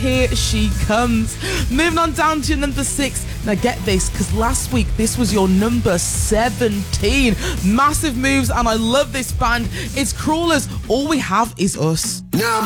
here she comes. Moving on down to number 6. Now get this, because last week this was your number 17. Massive moves, and I love this band. It's Crawlers. All We Have Is Us. Now